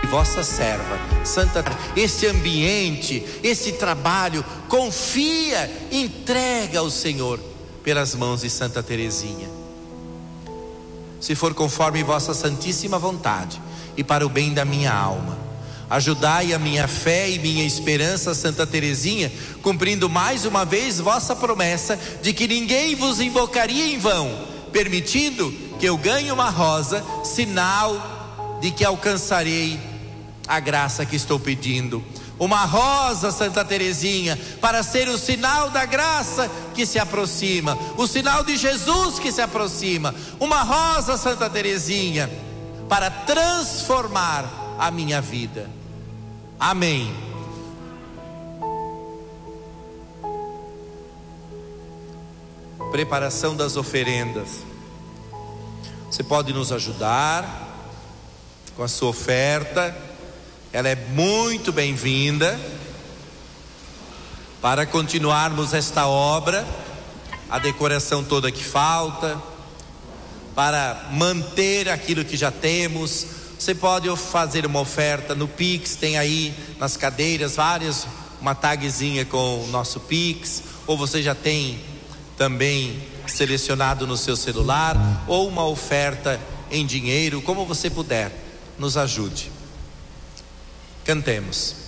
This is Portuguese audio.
vossa serva, Santa, este ambiente, este trabalho, confia, entrega ao Senhor pelas mãos de Santa Teresinha. Se for conforme vossa santíssima vontade e para o bem da minha alma, ajudai a minha fé e minha esperança, Santa Teresinha, cumprindo mais uma vez vossa promessa de que ninguém vos invocaria em vão, permitindo que eu ganhe uma rosa, sinal de que alcançarei a graça que estou pedindo. Uma rosa, Santa Teresinha, para ser o sinal da graça que se aproxima, o sinal de Jesus que se aproxima. Uma rosa, Santa Teresinha, para transformar a minha vida. Amém. Preparação das oferendas. Você pode nos ajudar com a sua oferta. Ela é muito bem-vinda para continuarmos esta obra, a decoração toda que falta, para manter aquilo que já temos. Você pode fazer uma oferta no Pix, tem aí nas cadeiras uma tagzinha com o nosso Pix, ou você já tem também selecionado no seu celular, ou uma oferta em dinheiro, como você puder. Nos ajude. Cantemos.